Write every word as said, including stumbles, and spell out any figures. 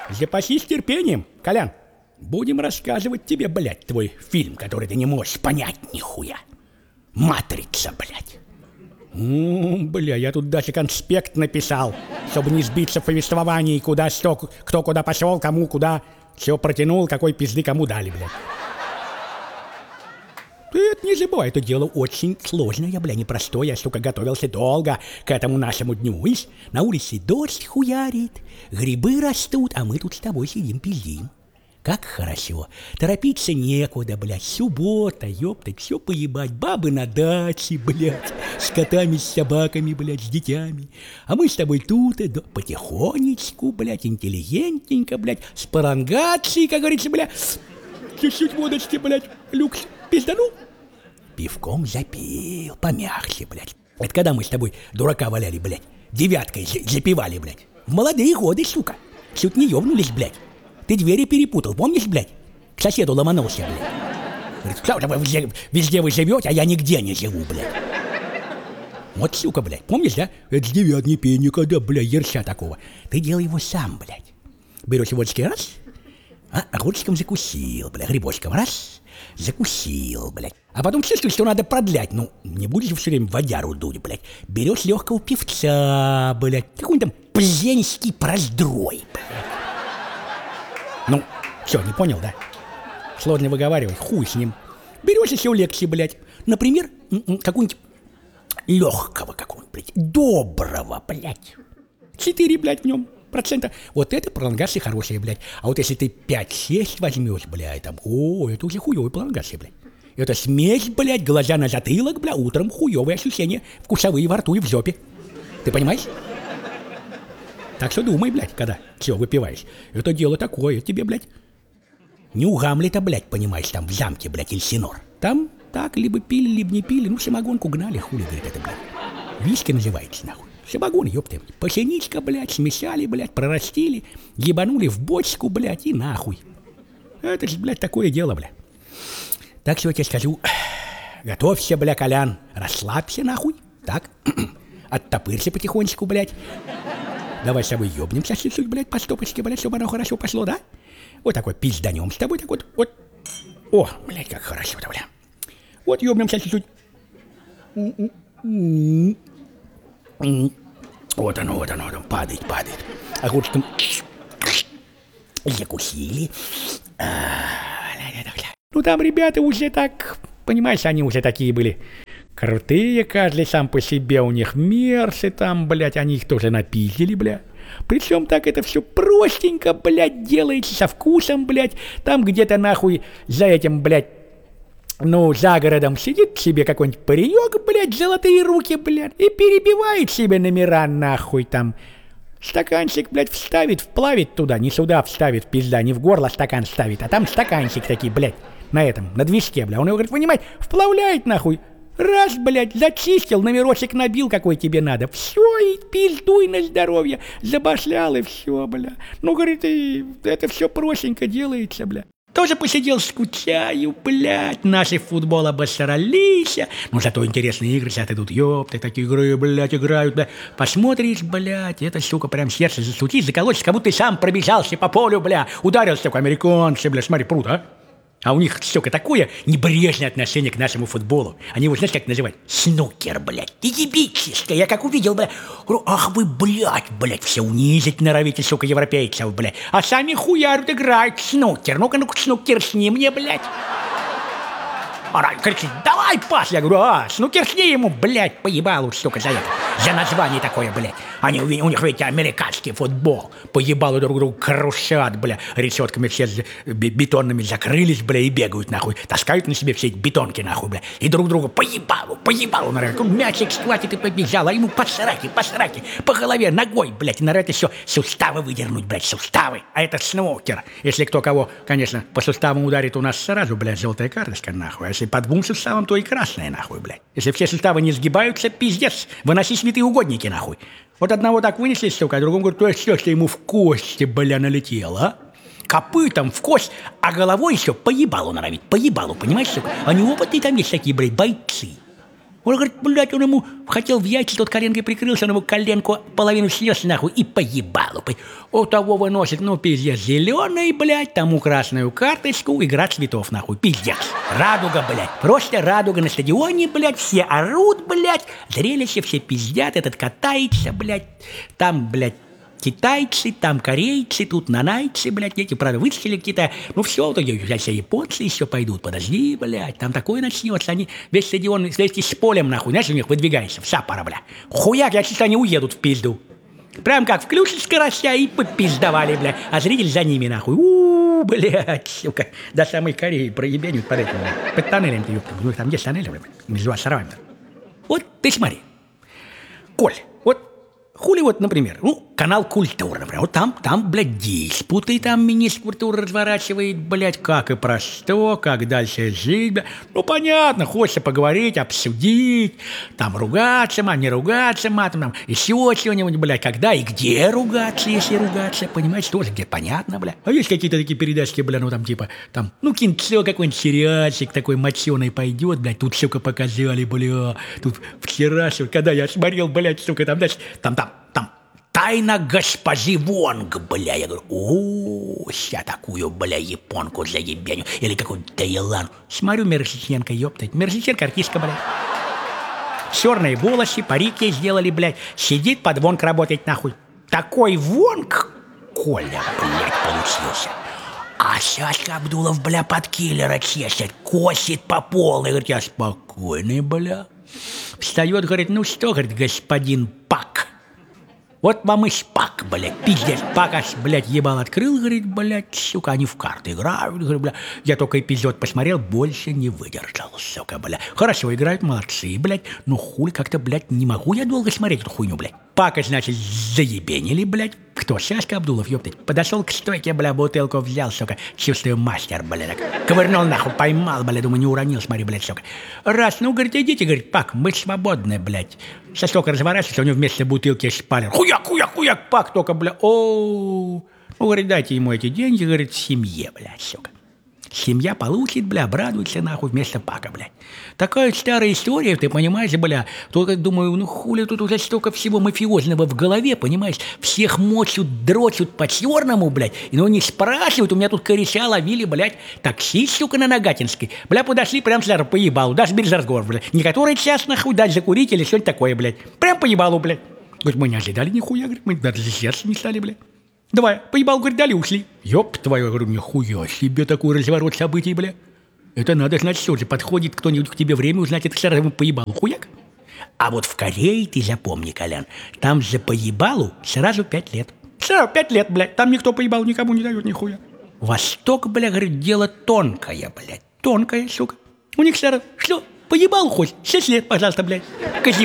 Запасись терпением, Колян. Будем рассказывать тебе, блядь, твой фильм, который ты не можешь понять нихуя. «Матрица», блядь. М-м, бля, я тут даже конспект написал, чтобы не сбиться в повествовании, куда что, кто куда пошел, кому куда все протянул, какой пизды кому дали, блядь. Ты это не забывай, это дело очень сложное, бля, непростое. Я, сука, готовился долго к этому нашему дню. Видишь, на улице дождь хуярит, грибы растут, а мы тут с тобой сидим, пиздим. Как хорошо. Торопиться некуда, блядь. Суббота, ёпта, все поебать. Бабы на даче, блядь. С котами, с собаками, блядь, с детьми. А мы с тобой тут, и потихонечку, блядь, интеллигентненько, блядь, с парангацией, как говорится, блядь. Чуть-чуть водочки, блядь, люкс. Пизданул? Пивком запил, помягче, блядь. Это когда мы с тобой дурака валяли, блядь. Девяткой запивали, блядь. В молодые годы, сука. Чуть не ёбнулись, блядь. Ты двери перепутал, помнишь, блядь? К соседу ломанулся, блядь. Говорит, вы везде, везде вы живете, а я нигде не живу, блядь. Вот, сука, блядь, помнишь, да? Это с девят не пей никогда, блядь, ерша такого. Ты делай его сам, блядь. Берешь водочки раз, а огурчиком закусил, блядь, грибочком раз, закусил, блядь. А потом чувствуешь, что надо продлять. Ну, не будешь все время водяру дуть, блядь. Берешь легкого певца, блядь. Какой-нибудь там пзенский проздрой, блядь. Ну, все, не понял, да? Сложно выговаривать, хуй с ним. Берешь еще лекции, блядь. Например, какую-нибудь легкого какого-нибудь, блядь, доброго, блядь. Четыре, блядь, в нем процента. Вот это пролонгация хорошая, блядь. А вот если ты пять-шесть возьмешь, блядь, там, о, это уже хуевая пролонгация, блядь. Это смесь, блядь, глаза на затылок, блядь, утром хуевые ощущения, вкусовые во рту и в жопе. Ты понимаешь? Так что думай, блядь, когда все выпиваешь. Это дело такое тебе, блядь. Не у Гамлета, блядь, понимаешь, там в замке, блядь, Эльсинор. Там так либо пили, либо не пили. Ну, самогонку гнали, хули, говорит, это, блядь. Виски называется, нахуй. Самогон, ёпты. Пасеничка, блядь, смешали, блядь, прорастили, ебанули в бочку, блядь, и нахуй. Это же, блядь, такое дело, блядь. Так что я тебе скажу, готовься, бля, Колян, расслабься, нахуй, так, оттопырься потихонечку, блядь. Давай с тобой ёбнемся чуть-чуть, блядь, по стопочке, блядь, чтобы оно хорошо пошло, да? Вот такой пизданем с тобой, так вот, вот. О, блядь, как хорошо-то, бля. Вот ёбнемся чуть-чуть. Вот оно, вот оно, там падает, падает. А вот там закусили. Ну там ребята уже так, понимаешь, они уже такие были крутые, каждый сам по себе, у них мерсы там, блядь, они их тоже напиздили, блядь. Причем так это все простенько, блядь, делается со вкусом, блядь. Там где-то нахуй за этим, блядь, ну, за городом сидит себе какой-нибудь паренек, блядь, золотые руки, блядь, и перебивает себе номера, нахуй, там. Стаканчик, блядь, вставит, вплавит туда, не сюда вставит, пизда, не в горло стакан ставит, а там стаканчик такие, блядь, на этом, на движке, блядь. Он его, говорит, понимаете, вплавляет, нахуй. Раз, блядь, зачистил, номерочек набил, какой тебе надо. Все, и пиздуй на здоровье. Забашлял, и все, бля. Ну, говорит, и это все простенько делается, бля. Тоже посидел, скучаю, блядь. Наши в футбол обосрались. Ну, зато интересные игры сейчас идут. Ёпты, такие игры, блядь, играют, блядь. Посмотришь, блядь, это, сука, прям сердце засутить, заколоть, как будто ты сам пробежался по полю, бля. Ударился, как американцы, бля, смотри, пруд, а. А у них, сука, такое небрежное отношение к нашему футболу. Они его, знаешь, как называют? Снукер, блядь. Египетское. Я как увидел, блядь, говорю, ах вы, блядь, блядь, все унизить норовите, сука, европейцев, блядь. А сами хуярут, играют снукер. Ну-ка, ну-ка, снукер сни мне, блядь. Она кричит, давай пас. Я говорю, а, снукер сни ему, блядь, поебалу, сука, за это. За название такое, блядь. Они, у них, видите, американский футбол. Поебалу друг друга крушат, бля. Решетками все бетонными закрылись, бля, и бегают, нахуй. Таскают на себе все эти бетонки, нахуй, бля. И друг друга поебалу, поебалу, народ. Мячик схватит и побежал, а ему по сраке, по сраке, по голове, ногой, блядь. И народ еще суставы выдернуть, блядь, суставы. А это снукер. Если кто кого, конечно, по суставам ударит, у нас сразу, блядь, желтая карточка, нахуй. А если по двум суставам, то и красная, нахуй, блядь. Если все суставы не сгибаются, пиздец, выноси святые угодники, нахуй. Вот одного так вынесли, сука, а другому говорят, то есть все, что ему в кости, бля, налетело, а? Копытом в кость, а головой еще поебалу норовит, поебалу, понимаешь, сука? Они опытные там есть такие, блядь, бойцы. Он говорит, блядь, он ему хотел в яйца, тот коленкой прикрылся, он ему коленку половину снес нахуй и поебал. У того выносит, ну, пиздец, зеленый, блядь, тому красную карточку, игра цветов, нахуй, пиздец. Радуга, блядь, просто радуга на стадионе, блядь, все орут, блядь, зрелище, все пиздят, этот катается, блядь, там, блядь, китайцы, там корейцы, тут нанайцы, блядь, эти, правда, выстрелили какие-то. Ну все, вот сейчас японцы еще пойдут, подожди, блядь, там такое начнется. Они весь стадион вместе с полем, нахуй, знаешь, у них выдвигается, вся пара, бля. Хуяк, я чисто они уедут в пизду. Прям как включат скоростя и попиздовали, блядь, а зритель за ними, нахуй. У-у-у, блядь, сука, до самой Кореи проебенют под этим, блядь, под тоннелем, ну там есть тоннели, блядь, между островами. Вот ты смотри, Коль, вот хули вот, например, ну, канал «Культура», например, вот там, там, блядь, диспуты, там министр культуры разворачивает, блядь, как и про что, как дальше жить, блядь. Ну, понятно, хочется поговорить, обсудить, там, ругаться, мат, не ругаться, матом, там, еще чего-нибудь, блядь, когда и где ругаться, если ругаться, понимаете, тоже где понятно, блядь. А есть какие-то такие передачки, блядь, ну, там, типа, там, ну, кинцо, какой-нибудь сериальчик такой моченый пойдет, блядь, тут, сука, показали, бля, тут вчера, сука, когда я смотрел, блядь, сука, там, дальше, там, там, там, тайна госпожи Вонг, бля. Я говорю, о, ща такую, бля, японку заебеню. Или какую-то Таиланд. Смотрю, Мерзиченко, ёптать. Мерзиченко артистка, бля. Черные волосы, парики сделали, блядь. Сидит под Вонг работать, нахуй. Такой Вонг, Коля, блядь, получился. А Сашка Абдулов, бля, под киллера чешет, косит по полной. Говорит, я спокойный, бля. Встает, говорит, ну что, говорит, господин Пак. Вот вам и шпак, блядь, пиздец, Пак аж, блядь, ебал открыл, говорит, блядь, сука, они в карты играют, говорит, бля. Я только эпизод посмотрел, больше не выдержал, сука, бля. Хорошо играют, молодцы, блядь, но хуй как-то, блядь, не могу я долго смотреть эту хуйню, блядь. Пака, значит, заебенили, блядь. Кто? Сашка Абдулов, ёптать. Подошел к стойке, бля, бутылку взял, сука. Чувствую, мастер, бля, так. Ковырнул нахуй, поймал, бля, думаю, не уронил, смотри, блядь, сука. Раз, ну, говорит, идите, говорит, Пак, мы свободны, блядь. Со столько разворачивается, у него вместо бутылки шпалер. Хуяк, хуяк, хуяк, Пак, только, бля, о. Ну, говорит, дайте ему эти деньги, говорит, семье, блядь, сука. Семья получит, бля, обрадуется, нахуй, вместо Пака, блядь. Такая старая история, ты понимаешь, бля. Только думаю, ну хули тут уже столько всего мафиозного в голове, понимаешь? Всех мочут, дрочут по-черному, блядь. И ну не спрашивают, у меня тут кореша ловили, блядь, такси, сука, на Нагатинской. Бля, подошли, прям сразу поебалу, даже без разговора, блядь. Не который час, нахуй, дать закурить или что-нибудь такое, блядь. Прям поебалу, блядь. Говорит, мы не ожидали нихуя, говорит, мы даже сердце не стали, блядь. Давай, поебал, говорит, дали, ушли. Ёб твою, говорю, нихуя себе такой разворот событий, бля. Это надо, значит, что же, подходит кто-нибудь к тебе время узнать, это сразу поебал, хуяк. А вот в Корее, ты запомни, Колян, там за поебалу сразу пять лет. Сразу пять лет, блядь, там никто поебал никому не дает нихуя. Восток, бля, говорит, дело тонкое, блядь, тонкое, сука. У них сразу, что, поебал хоть, шесть лет, пожалуйста, блядь.